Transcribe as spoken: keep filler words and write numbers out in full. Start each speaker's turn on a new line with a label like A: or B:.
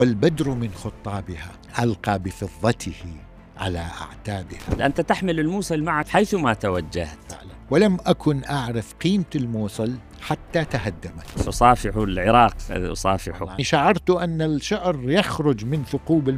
A: والبدر من خطابها ألقى بفضته على أعتابها.
B: أنت تحمل الموصل معك حيثما توجهت.
A: فعلا. ولم أكن أعرف قيمة الموصل حتى تهدمت.
B: أصافح العراق، أصافح.
A: شعرت أن الشعر يخرج من ثقوب